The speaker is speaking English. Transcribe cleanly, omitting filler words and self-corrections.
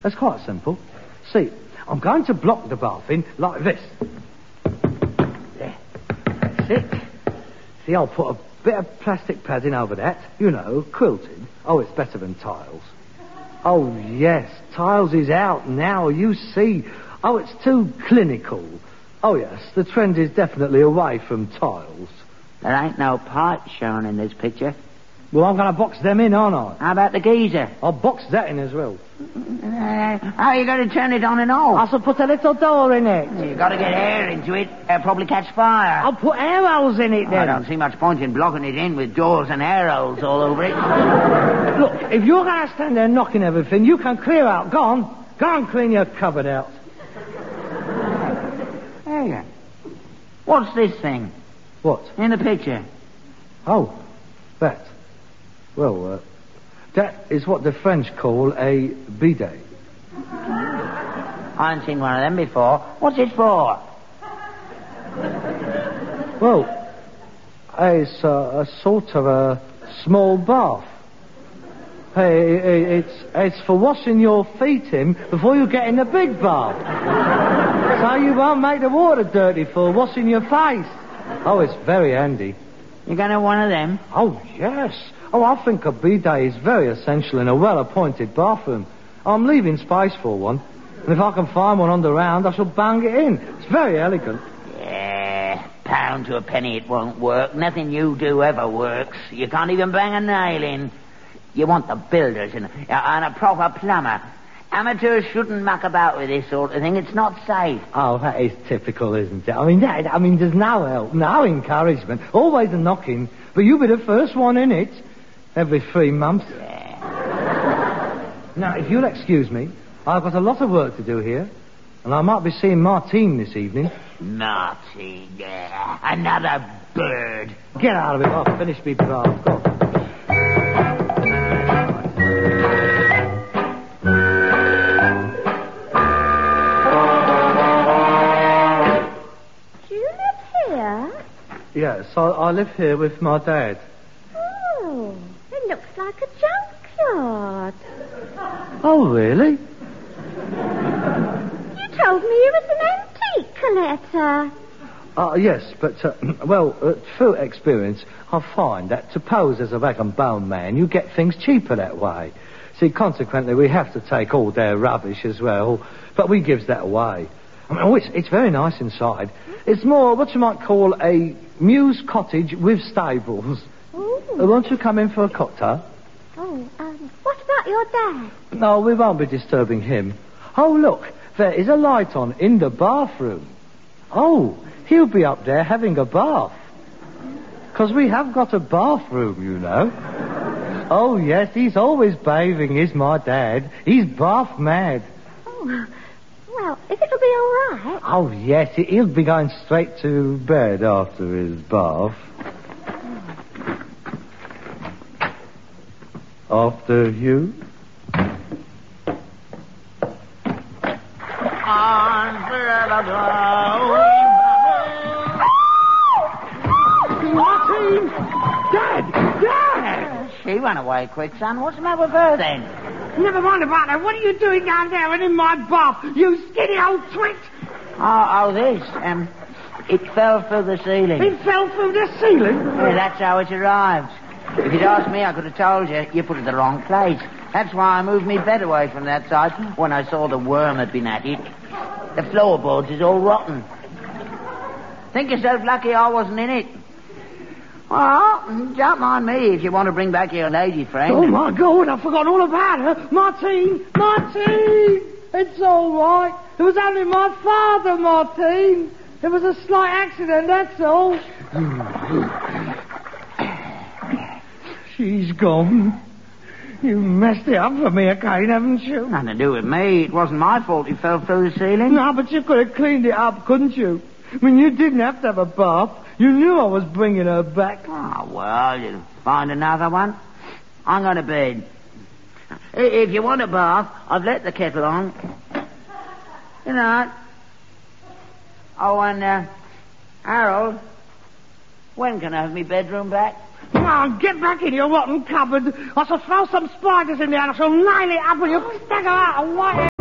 That's quite simple. See, I'm going to block the bath in like this. There. That's it. See, I'll put a bit of plastic padding over that. You know, quilted. Oh, it's better than tiles. Oh, yes, tiles is out now, you see. Oh, it's too clinical. Oh, yes, the trend is definitely away from tiles. There ain't no pipes shown in this picture. Well, I'm going to box them in, aren't I? How about the geyser? I'll box that in as well. How are you going to turn it on and off? I shall put a little door in it. You've got to get air into it. It'll probably catch fire. I'll put air holes in it then. I don't see much point in blocking it in with doors and air holes all over it. Look, if you're going to stand there knocking everything, you can clear out. Go on. Go and clean your cupboard out. There you go. What's this thing? What? In the picture. Oh, that. Well, that is what the French call a bidet. I haven't seen one of them before. What's it for? Well, it's a sort of a small bath. Hey, it's for washing your feet in before you get in the big bath. So you won't make the water dirty for washing your face. Oh, it's very handy. You going to have one of them? Oh, yes. Oh, I think a bidet is very essential in a well-appointed bathroom. I'm leaving space for one. And if I can find one on the round, I shall bang it in. It's very elegant. Yeah, pound to a penny it won't work. Nothing you do ever works. You can't even bang a nail in. You want the builders and a proper plumber. Amateurs shouldn't muck about with this sort of thing. It's not safe. Oh, that is typical, isn't it? I mean, there's no help, no encouragement. Always a knocking. But you'll be the first one in it. Every 3 months. Yeah. Now, if you'll excuse me, I've got a lot of work to do here. And I might be seeing Martine this evening. Martine, yeah. Another bird. Get out of it. I'll finish me bath. Go on. Yes, I live here with my dad. Oh, it looks like a junkyard. Oh, really? You told me you was an antique collector. Yes, but, well, through experience, I find that to pose as a rag and bone man, you get things cheaper that way. See, consequently, we have to take all their rubbish as well, but we gives that away. I mean, it's very nice inside. It's more what you might call a Muse cottage with stables. Ooh. Won't you come in for a cocktail? Oh, what about your dad? No, we won't be disturbing him. Oh, look, there is a light on in the bathroom. Oh, he'll be up there having a bath. 'Cause we have got a bathroom, you know. Oh, yes, he's always bathing, is my dad. He's bath mad. Oh, well, if it'll be all right. Oh, yes, he'll be going straight to bed after his bath. After you? Martine! Dad! She went away quick, son. What's the matter with her, then? Never mind about that. What are you doing down there and in my bath, you skinny old twit? This. It fell through the ceiling. It fell through the ceiling? Yeah, that's how it arrived. If you'd asked me, I could have told you. You put it in the wrong place. That's why I moved me bed away from that side when I saw the worm had been at it. The floorboards is all rotten. Think yourself lucky I wasn't in it. Well, don't mind me if you want to bring back your lady friend. Oh, my God, I forgot all about her. Martine! It's all right. It was only my father, Martine. It was a slight accident, that's all. She's gone. You messed it up for me again, haven't you? Nothing to do with me. It wasn't my fault he fell through the ceiling. No, but you could have cleaned it up, couldn't you? I mean, you didn't have to have a bath. You knew I was bringing her back. Oh, well, you'll find another one. I'm going to bed. If you want a bath, I've let the kettle on. Good night. Oh, and, Harold, when can I have my bedroom back? Come on, get back in your rotten cupboard. I shall throw some spiders in there and I shall nail it up and you'll stagger out and white.